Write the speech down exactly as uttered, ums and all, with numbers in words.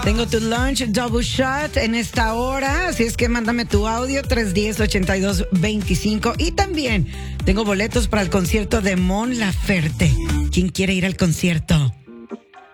Tengo tu lunch double shot en esta hora, así es que mándame tu audio tres uno cero, ocho dos dos cinco. Y también tengo boletos para el concierto de Mon Laferte. ¿Quién quiere ir al concierto?